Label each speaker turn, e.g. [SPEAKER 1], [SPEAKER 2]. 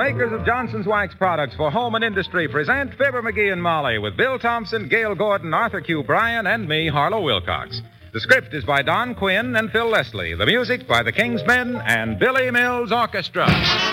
[SPEAKER 1] makers of Johnson's Wax Products for Home and Industry, present Fibber McGee and Molly with Bill Thompson, Gail Gordon, Arthur Q. Bryan, and me, Harlow Wilcox. The script is by Don Quinn and Phil Leslie. The music by the King's Men and Billy Mills Orchestra.